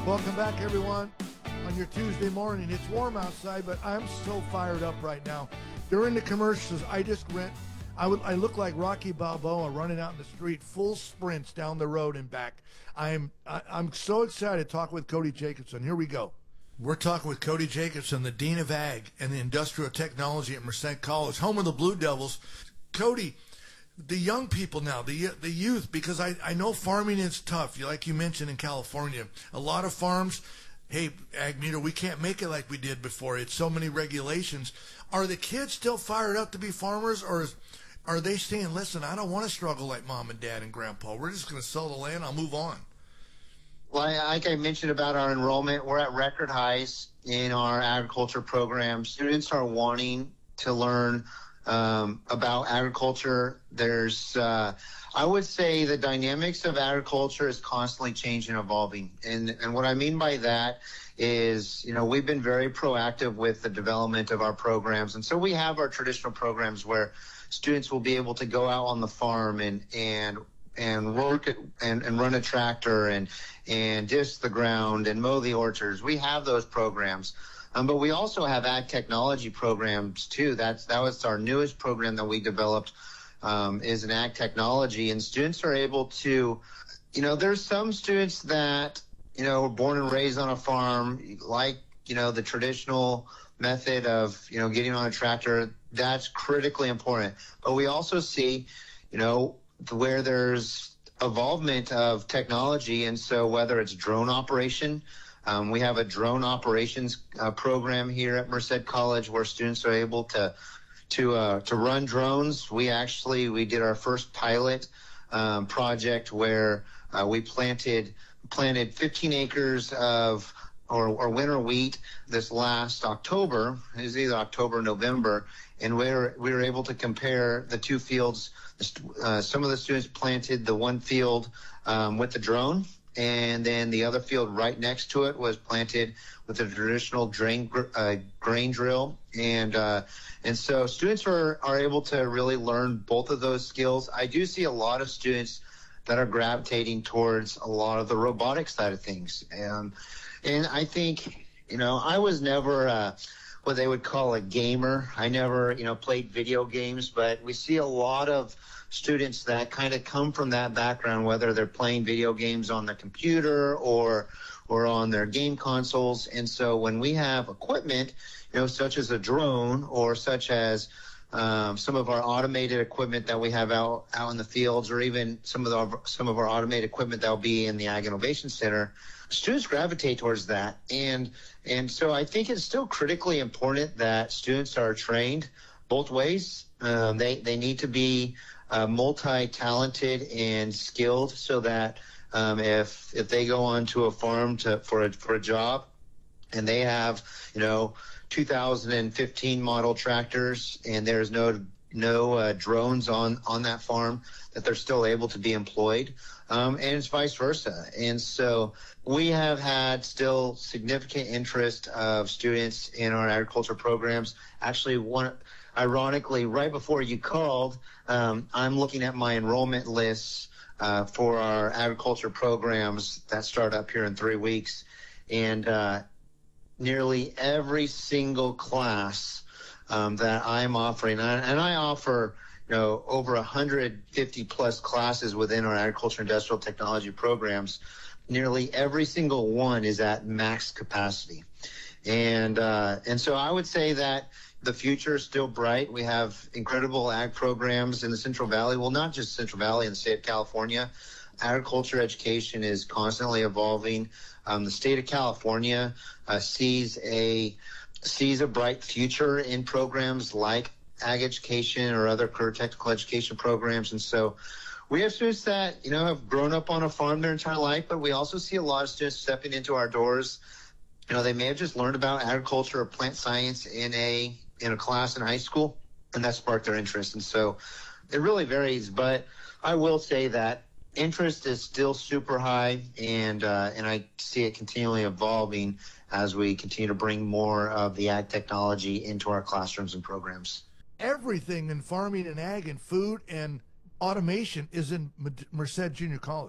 Welcome back, everyone, on your Tuesday morning. It's warm outside, but I'm so fired up right now. During the commercials, I look like Rocky Balboa running out in the street, full sprints down the road and back. I'm so excited to talk with Cody Jacobson. Here we go. We're talking with Cody Jacobson, the Dean of Ag and the Industrial Technology at Merced College, home of the Blue Devils. Cody, the young people now, the youth, because I know farming is tough. Like you mentioned in California, a lot of farms, hey, Ag Meter, we can't make it like we did before. It's so many regulations. Are the kids still fired up to be farmers, or are they saying, listen, I don't want to struggle like mom and dad and grandpa. We're just going to sell the land. I'll move on. Well, like I mentioned about our enrollment, we're at record highs in our agriculture program. Students are wanting to learn about agriculture. There's, I would say the dynamics of agriculture is constantly changing and evolving. And what I mean by that is, we've been very proactive with the development of our programs. And so we have our traditional programs where students will be able to go out on the farm and work and run a tractor and disc the ground and mow the orchards. We have those programs. But we also have ag technology programs too. That was our newest program that we developed, is an ag technology, and students are able to, there's some students that, were born and raised on a farm, like, the traditional method of, getting on a tractor. That's critically important. But we also see, where there's evolvement of technology. And so whether it's drone operation, we have a drone operations program here at Merced College where students are able to run drones. We did our first pilot project where we planted 15 acres of or winter wheat this last October. It was either October or November, and we were able to compare the two fields. Some of the students planted the one field with the drone, and then the other field right next to it was planted with a traditional grain drill. And so students are able to really learn both of those skills. I do see a lot of students that are gravitating towards a lot of the robotic side of things. And I think, I was never what they would call a gamer. I never, played video games, but we see a lot of students that kind of come from that background, whether they're playing video games on the computer or on their game consoles. And so when we have equipment, such as a drone or such as some of our automated equipment that we have out in the fields, or even some of our automated equipment that will be in the Ag Innovation Center, students gravitate towards that. And so I think it's still critically important that students are trained both ways. They need to be multi-talented and skilled so that if they go onto a farm for a job and they have 2015 model tractors and there's no drones on that farm, that they're still able to be employed, and it's vice versa. And so we have had still significant interest of students in our agriculture programs. Actually, ironically, right before you called, I'm looking at my enrollment lists for our agriculture programs that start up here in 3 weeks, and nearly every single class that I'm offering, and I offer over 150 plus classes within our agriculture industrial technology programs. Nearly every single one is at max capacity, and so I would say that the future is still bright. We have incredible ag programs in the Central Valley. Well, not just Central Valley, in the state of California. Agriculture education is constantly evolving. The state of California sees a bright future in programs like ag education or other career technical education programs. And so we have students that, have grown up on a farm their entire life, but we also see a lot of students stepping into our doors. They may have just learned about agriculture or plant science in a class in high school, and that sparked their interest. And so it really varies, but I will say that interest is still super high, and I see it continually evolving as we continue to bring more of the ag technology into our classrooms and programs. Everything in farming and ag and food and automation is in Merced Junior College.